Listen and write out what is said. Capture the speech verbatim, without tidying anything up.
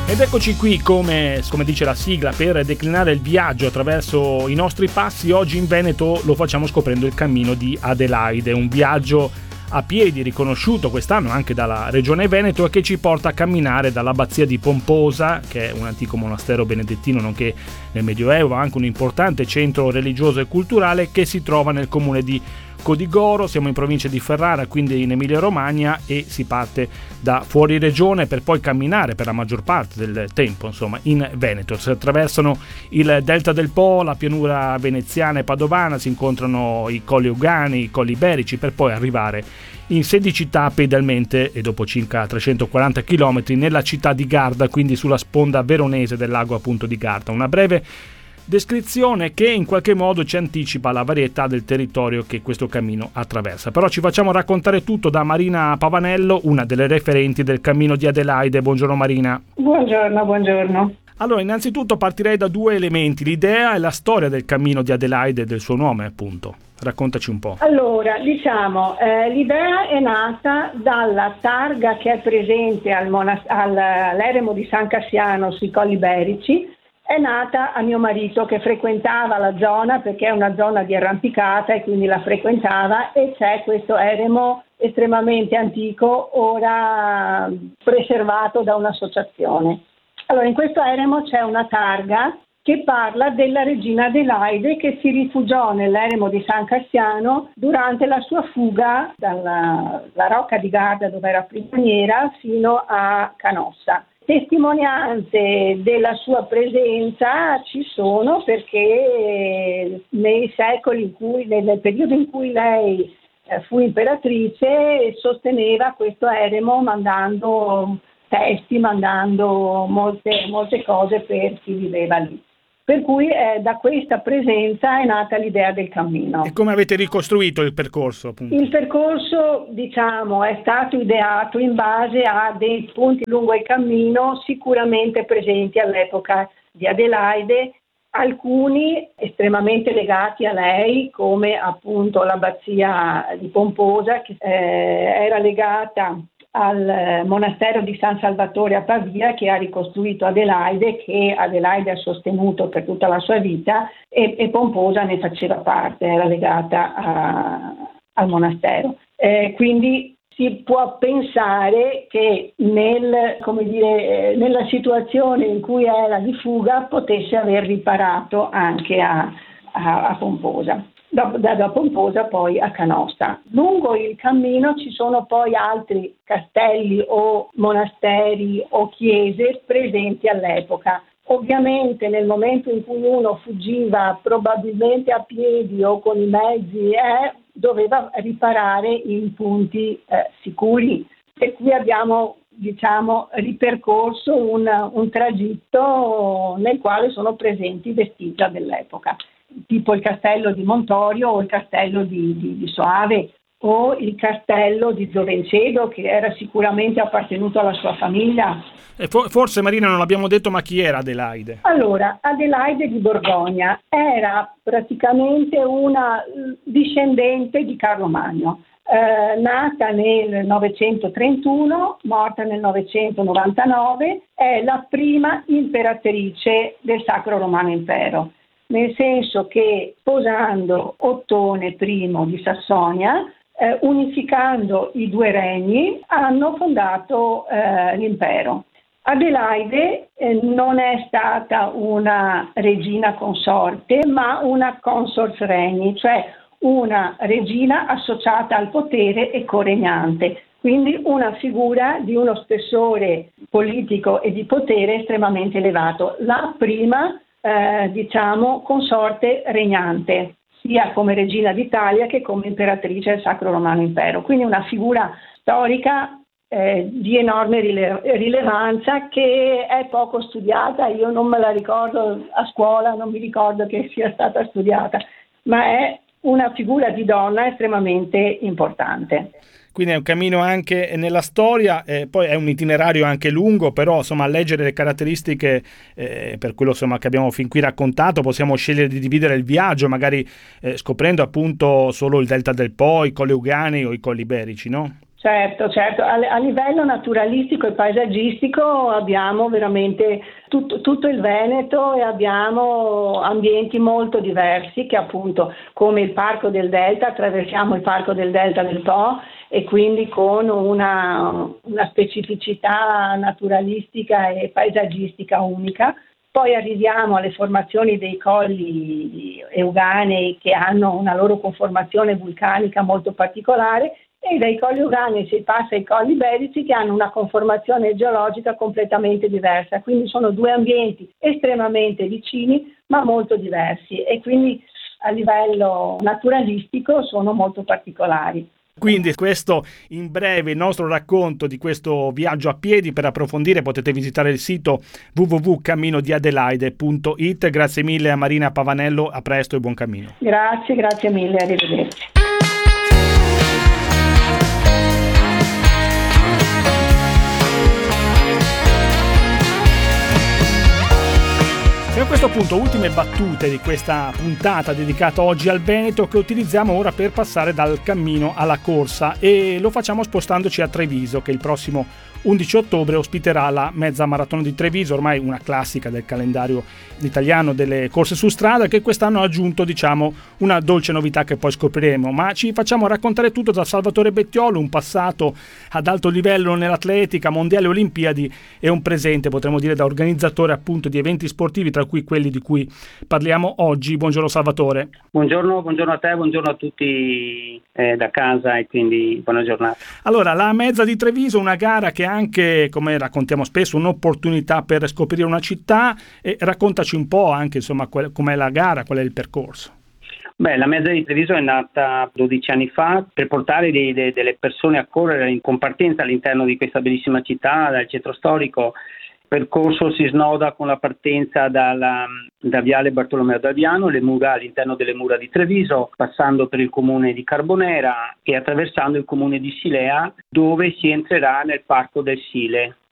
Ed eccoci qui, come, come dice la sigla, per declinare il viaggio attraverso i nostri passi. Oggi in Veneto lo facciamo scoprendo il cammino di Adelaide, un viaggio a piedi riconosciuto quest'anno anche dalla Regione Veneto e che ci porta a camminare dall'abbazia di Pomposa, che è un antico monastero benedettino nonché nel Medioevo anche un importante centro religioso e culturale che si trova nel comune di Codigoro. Siamo in provincia di Ferrara, quindi in Emilia Romagna, e si parte da fuori regione per poi camminare per la maggior parte del tempo insomma in Veneto. Si attraversano il delta del Po, la pianura veneziana e padovana, si incontrano i colli Euganei, i colli Iberici, per poi arrivare in sedici tappe idealmente e dopo circa trecentoquaranta chilometri nella città di Garda, quindi sulla sponda veronese del lago appunto di Garda. Una breve descrizione che in qualche modo ci anticipa la varietà del territorio che questo cammino attraversa. Però ci facciamo raccontare tutto da Marina Pavanello, una delle referenti del cammino di Adelaide. Buongiorno Marina. Buongiorno, buongiorno. Allora, innanzitutto partirei da due elementi, l'idea e la storia del cammino di Adelaide e del suo nome, appunto. Raccontaci un po'. Allora, diciamo, eh, l'idea è nata dalla targa che è presente al monas- all'eremo di San Cassiano sui Colli Iberici. È nata a mio marito che frequentava la zona perché è una zona di arrampicata e quindi la frequentava, e c'è questo eremo estremamente antico ora preservato da un'associazione. Allora, in questo eremo c'è una targa che parla della regina Adelaide che si rifugiò nell'eremo di San Cassiano durante la sua fuga dalla la Rocca di Garda, dove era prigioniera, fino a Canossa. Testimonianze della sua presenza ci sono perché nei secoli in cui, nel periodo in cui lei eh, fu imperatrice, sosteneva questo eremo mandando testi, mandando molte, molte cose per chi viveva lì. Per cui eh, da questa presenza è nata l'idea del cammino. E come avete ricostruito il percorso? Appunto? Il percorso, diciamo, è stato ideato in base a dei punti lungo il cammino sicuramente presenti all'epoca di Adelaide, alcuni estremamente legati a lei, come appunto l'abbazia di Pomposa, che eh, era legata al monastero di San Salvatore a Pavia, che ha ricostruito Adelaide, che Adelaide ha sostenuto per tutta la sua vita, e, e Pomposa ne faceva parte, era legata a, al monastero. Eh, quindi si può pensare che nel, come dire, nella situazione in cui era di fuga potesse aver riparato anche a, a, a Pomposa. Da, da Pomposa poi a Canossa. Lungo il cammino ci sono poi altri castelli o monasteri o chiese presenti all'epoca. Ovviamente nel momento in cui uno fuggiva probabilmente a piedi o con i mezzi eh, doveva riparare in punti eh, sicuri, per cui abbiamo diciamo ripercorso un, un tragitto nel quale sono presenti vestigia dell'epoca, tipo il castello di Montorio o il castello di, di, di Soave o il castello di Zovencedo, che era sicuramente appartenuto alla sua famiglia. E for- forse Marina non l'abbiamo detto, ma chi era Adelaide? Allora, Adelaide di Borgogna era praticamente una discendente di Carlo Magno, eh, nata nel novecentotrentuno, morta nel novecentonovantanove, è la prima imperatrice del Sacro Romano Impero. Nel senso che sposando Ottone I di Sassonia, eh, unificando i due regni, hanno fondato eh, l'impero. Adelaide eh, non è stata una regina consorte, ma una consors regni, cioè una regina associata al potere e coregnante, quindi una figura di uno spessore politico e di potere estremamente elevato. La prima Eh, diciamo consorte regnante, sia come regina d'Italia che come imperatrice del Sacro Romano Impero. Quindi una figura storica eh, di enorme rile- rilevanza che è poco studiata. Io non me la ricordo a scuola, non mi ricordo che sia stata studiata, ma è una figura di donna estremamente importante. Quindi è un cammino anche nella storia, eh, poi è un itinerario anche lungo, però insomma a leggere le caratteristiche, eh, per quello insomma che abbiamo fin qui raccontato, possiamo scegliere di dividere il viaggio, magari eh, scoprendo appunto solo il delta del Po, i Colli Euganei o i Colli Iberici, no? Certo, certo. A, a livello naturalistico e paesaggistico abbiamo veramente tutto, tutto il Veneto e abbiamo ambienti molto diversi che appunto come il Parco del Delta, attraversiamo il Parco del Delta del Po e quindi con una, una specificità naturalistica e paesaggistica unica. Poi arriviamo alle formazioni dei colli euganei che hanno una loro conformazione vulcanica molto particolare e dai colli euganei si passa ai colli iberici che hanno una conformazione geologica completamente diversa. Quindi sono due ambienti estremamente vicini ma molto diversi e quindi a livello naturalistico sono molto particolari. Quindi questo in breve il nostro racconto di questo viaggio a piedi. Per approfondire potete visitare il sito w w w punto cammino di adelaide punto i t. Grazie mille a Marina Pavanello, a presto e buon cammino. Grazie, grazie mille, arrivederci. E a questo punto ultime battute di questa puntata dedicata oggi al Veneto, che utilizziamo ora per passare dal cammino alla corsa, e lo facciamo spostandoci a Treviso, che il prossimo undici ottobre ospiterà la mezza maratona di Treviso, ormai una classica del calendario italiano delle corse su strada, che quest'anno ha aggiunto diciamo una dolce novità che poi scopriremo. Ma ci facciamo raccontare tutto da Salvatore Bettiolo, un passato ad alto livello nell'atletica, mondiali e olimpiadi, e un presente potremmo dire da organizzatore appunto di eventi sportivi, tra cui quelli di cui parliamo oggi. Buongiorno Salvatore. Buongiorno, buongiorno a te, buongiorno a tutti eh, da casa, e quindi buona giornata. Allora, la mezza di Treviso, una gara che anche, come raccontiamo spesso, un'opportunità per scoprire una città, e raccontaci un po' anche insomma qual, com'è la gara, qual è il percorso. Beh, la mezza di Treviso è nata dodici anni fa per portare dei, dei, delle persone a correre in compartenza all'interno di questa bellissima città, dal centro storico. Il percorso si snoda con la partenza dalla, da Viale Bartolomeo d'Alviano, le mura all'interno delle mura di Treviso, passando per il comune di Carbonera e attraversando il comune di Silea, dove si entrerà nel Parco del Sile.